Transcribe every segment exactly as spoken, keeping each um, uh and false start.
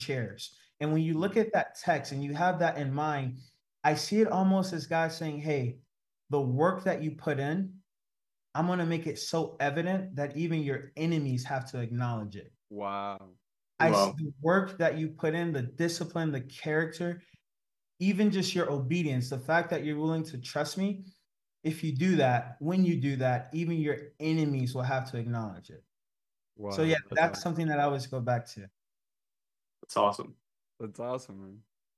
chairs. And when you look at that text and you have that in mind, I see it almost as God saying, hey, the work that you put in, I'm going to make it so evident that even your enemies have to acknowledge it. Wow. I see Wow. the work that you put in, the discipline, the character, even just your obedience, the fact that you're willing to trust me. If you do that, when you do that, even your enemies will have to acknowledge it. Wow. So yeah, That's that's awesome. something that I always go back to. That's awesome. That's awesome, man.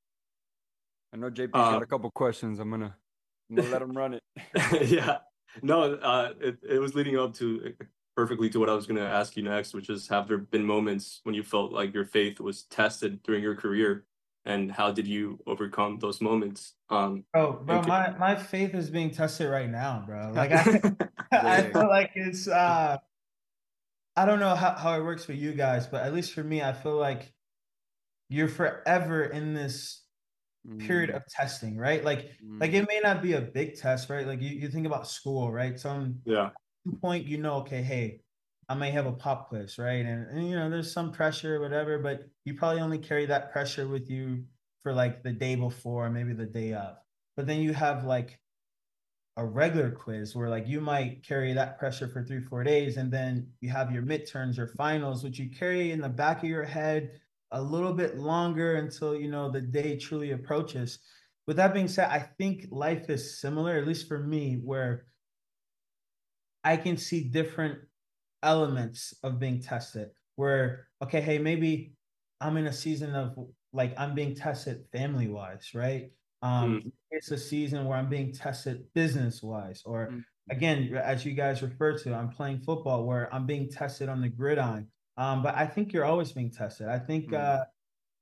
I know J P's Uh, got a couple questions. I'm gonna, I'm gonna let him run it. yeah. No, uh, it, it was leading up to perfectly to what I was going to ask you next, which is, have there been moments when you felt like your faith was tested during your career, and how did you overcome those moments? Um, Bro, bro, and my, my faith is being tested right now, bro. Like I, I feel like it's uh I don't know how, how it works for you guys, but at least for me, I feel like you're forever in this period Mm, of testing, right? Like, like mm, it may not be a big test, right? Like you, you think about school, right? Some yeah, point, you know, okay, hey, I may have a pop quiz, right? And, and you know, there's some pressure, whatever, but you probably only carry that pressure with you for like the day before, maybe the day of. But then you have like a regular quiz where like you might carry that pressure for three, four days, and then you have your midterms or finals, which you carry in the back of your head a little bit longer until you know the day truly approaches. With that being said, I think life is similar, at least for me, where I can see different elements of being tested. Where, okay, hey, maybe I'm in a season of like I'm being tested family wise, right? Um, mm, it's a season where I'm being tested business wise, or mm, again, as you guys refer to, I'm playing football where I'm being tested on the gridiron. Um, but I think you're always being tested. I think mm. uh,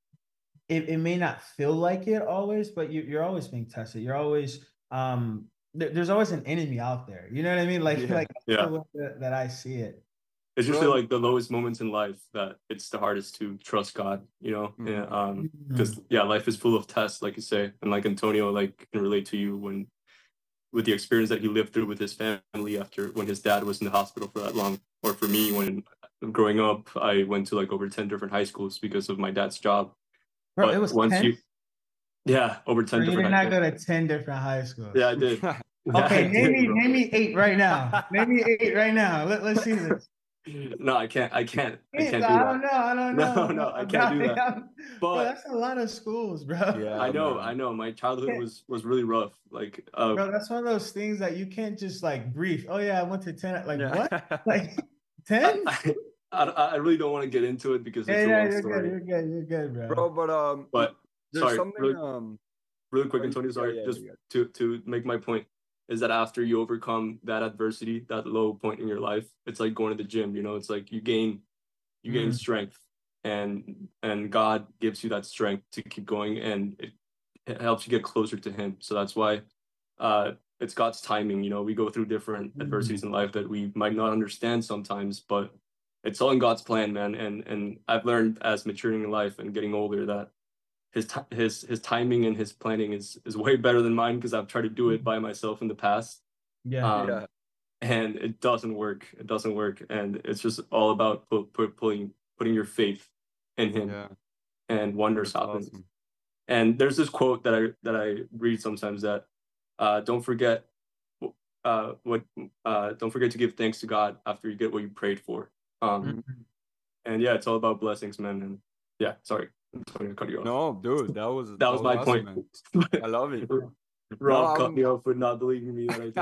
it, it may not feel like it always, but you, you're always being tested. You're always um, there, there's always an enemy out there. You know what I mean? Like Yeah, like that's the yeah. way that, that I see it. It's usually bro. like the lowest moments in life that it's the hardest to trust God, you know? Yeah, Mm, um, because Mm. yeah, life is full of tests, like you say, and like Antonio, like can relate to you when with the experience that he lived through with his family after when his dad was in the hospital for that long. Or for me, when growing up, I went to like over ten different high schools because of my dad's job. Bro, it But was once ten? you, yeah, over Or ten you different did high not schools. go to ten different high Yeah, schools. I did. Yeah, I Okay, name did, me bro. name me eight right now. Name me eight right now. Let, let's see this. No, I can't. I can't. I Eight, can't I do that. don't know. I don't No, know, no, bro. I can't Bro, do that. bro, But that's a lot of schools, bro. I yeah, know, I man. know. My childhood was was really rough. Like, uh, Bro, that's one of those things that you can't just like brief. Oh yeah, I went to ten. Like Yeah. what? Like I, ten? I, I I really don't want to get into it because Yeah, it's a yeah, long you're good. story. You're good. You're good, bro. Bro, but um, But there's sorry, something really, um. really quick, Oh, y- Antonio. yeah, Sorry, yeah, just yeah, to to make my point is that after you overcome that adversity, that low point in your life, it's like going to the gym. You know, it's like you gain you gain Mm. strength, and and God gives you that strength to keep going, and it, it helps you get closer to Him. So that's why uh, it's God's timing. You know, we go through different Mm. adversities in life that we might not understand sometimes, but it's all in God's plan, man. And and I've learned as maturing in life and getting older that his his his timing and his planning is is way better than mine because I've tried to do it by myself in the past. Yeah. Um, yeah. and it doesn't work. It doesn't work, and it's just all about put, put, putting putting your faith in Him, Yeah, and wonders that's happen. awesome. And there's this quote that I that I read sometimes that uh, don't forget uh, what uh, don't forget to give thanks to God after you get what you prayed for. Um, Mm. and yeah, it's all about blessings, man. And yeah, sorry, I'm sorry to cut you off. No, dude, that was That that was was my awesome, point. man. I love it. No, Rob cut I'm me off for not believing me that I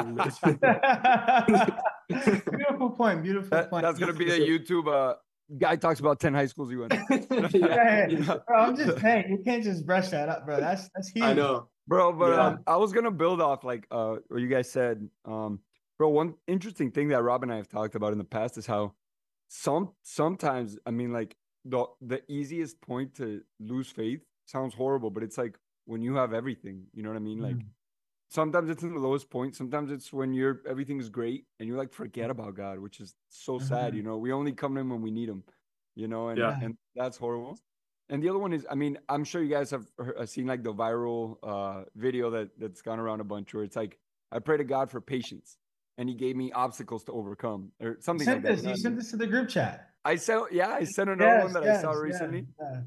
think Beautiful point. Beautiful that point. that's gonna be a YouTube uh guy talks about ten high schools he went. yeah, Yeah, yeah, bro, I'm just saying you can't just brush that up, bro. That's that's I huge. know. Bro, but Yeah. um I was gonna build off like uh what you guys said. Um bro, one interesting thing that Rob and I have talked about in the past is how some sometimes I mean like the the easiest point to lose faith sounds horrible, but it's like when you have everything, you know what I mean? Like Mm. sometimes it's in the lowest point. Sometimes it's when you're everything is great and you like forget about God, which is so sad. You Mhm. know, we only come to Him when we need Him. You know, and Yeah. Yeah. and that's horrible. And the other one is, I mean, I'm sure you guys have heard, uh, seen like the viral uh, video that that's gone around a bunch where it's like, I pray to God for patience, and He gave me obstacles to overcome, or You something like sent that. You this. know You what I sent mean? this to the group chat. I saw, yeah, I sent another one Yes, that I saw yes, yeah, recently. yeah.